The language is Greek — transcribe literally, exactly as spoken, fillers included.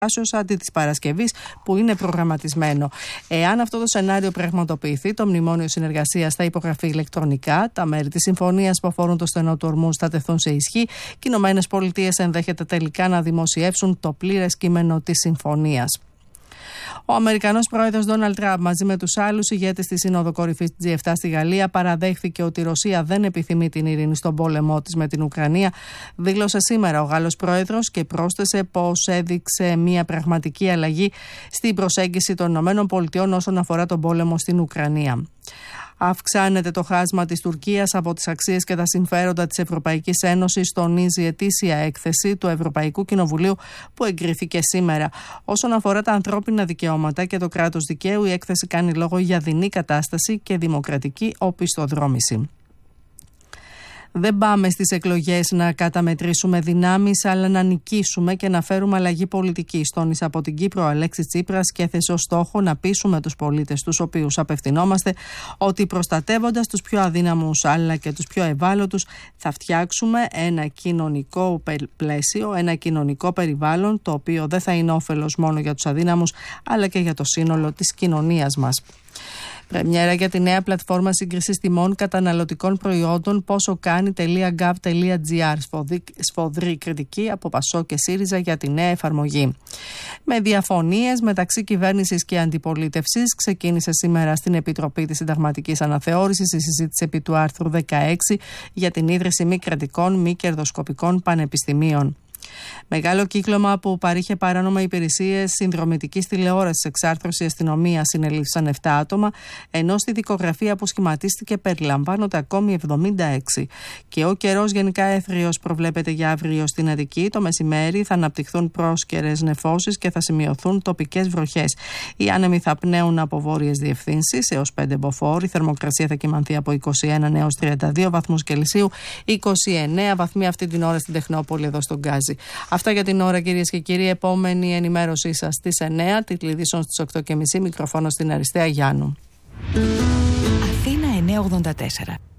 αντί της Παρασκευής που είναι προγραμματισμένο. Εάν αυτό το σενάριο πραγματοποιηθεί, το μνημόνιο συνεργασίας θα υπογραφεί ηλεκτρονικά. Τα μέρη της συμφωνίας που αφορούν το στενό του Ορμούζ θα τεθούν σε ισχύ και οι Ηνωμένες Πολιτείες ενδέχεται τελικά να δημοσιεύσουν το πλήρες κείμενο της συμφωνίας. Ο Αμερικανός πρόεδρος Ντόναλντ Τραμπ μαζί με τους άλλους ηγέτες της Σύνοδο Κορυφής τζι επτά στη Γαλλία παραδέχθηκε ότι η Ρωσία δεν επιθυμεί την ειρήνη στον πόλεμό της με την Ουκρανία. Δήλωσε σήμερα ο Γάλλος πρόεδρος και πρόσθεσε πως έδειξε μια πραγματική αλλαγή στην προσέγγιση των ΗΠΑ όσον αφορά τον πόλεμο στην Ουκρανία. Αυξάνεται το χάσμα της Τουρκίας από τις αξίες και τα συμφέροντα της Ευρωπαϊκής Ένωσης, τονίζει η ετήσια έκθεση του Ευρωπαϊκού Κοινοβουλίου που εγκρίθηκε σήμερα. Όσον αφορά τα ανθρώπινα δικαιώματα και το κράτος δικαίου, η έκθεση κάνει λόγο για δεινή κατάσταση και δημοκρατική οπισθοδρόμηση. Δεν πάμε στις εκλογές να καταμετρήσουμε δυνάμεις, αλλά να νικήσουμε και να φέρουμε αλλαγή πολιτικής, τόνισε από την Κύπρο ο Αλέξης Τσίπρας και έθεσε ως στόχο να πείσουμε τους πολίτες τους οποίους απευθυνόμαστε ότι προστατεύοντας τους πιο αδύναμους αλλά και τους πιο ευάλωτους θα φτιάξουμε ένα κοινωνικό πλαίσιο, ένα κοινωνικό περιβάλλον το οποίο δεν θα είναι όφελος μόνο για τους αδύναμους αλλά και για το σύνολο της κοινωνίας μας. Πρεμιέρα για τη νέα πλατφόρμα σύγκρισης τιμών καταναλωτικών προϊόντων πόσο κάνει.gov.gr. Σφοδρή κριτική από Πασό και ΣΥΡΙΖΑ για τη νέα εφαρμογή. Με διαφωνίες μεταξύ κυβέρνησης και αντιπολίτευσης, ξεκίνησε σήμερα στην Επιτροπή της Συνταγματικής Αναθεώρησης η συζήτηση επί του άρθρου δεκαέξι για την ίδρυση μη κρατικών, μη κερδοσκοπικών πανεπιστημίων. Μεγάλο κύκλωμα που παρήχε παράνομα υπηρεσίες συνδρομητικής τηλεόρασης εξάρθρωση αστυνομία συνελήφθησαν επτά άτομα, ενώ στη δικογραφία που σχηματίστηκε περιλαμβάνονται ακόμη εβδομήντα έξι. Και ο καιρός γενικά έθριος προβλέπεται για αύριο στην Αττική. Το μεσημέρι θα αναπτυχθούν πρόσκαιρες νεφώσεις και θα σημειωθούν τοπικές βροχές. Οι άνεμοι θα πνέουν από βόρειες διευθύνσεις έως πέντε μποφόρ. Η θερμοκρασία θα κυμανθεί από είκοσι ένα έως τριάντα δύο βαθμούς Κελσίου, είκοσι εννέα βαθμοί αυτή την ώρα στην Τεχνόπολη εδώ στον Γκάζι. Αυτά για την ώρα, κυρίες και κύριοι. Επόμενη ενημέρωσή σας στις εννέα, τίτλοι ειδήσεων στις οκτώ και μισή, μικροφόνο στην Αριστεία Γιάννου. Αθήνα εννιακόσια ογδόντα τέσσερα.